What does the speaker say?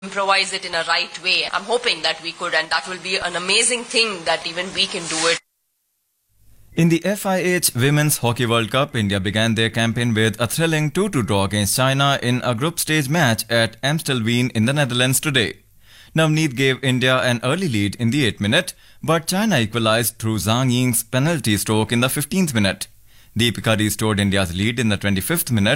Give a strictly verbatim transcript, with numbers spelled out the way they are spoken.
improvise it in a right way. I'm hoping that we could, and that will be an amazing thing that even we can do it. In the F I H Women's Hockey World Cup, India began their campaign with a thrilling two two draw against China in a group stage match at Amstelveen in the Netherlands today. Navneet gave India an early lead in the eighth minute, but China equalized through Zhang Ying's penalty stroke in the fifteenth minute. Deepika restored India's lead in the twenty-fifth minute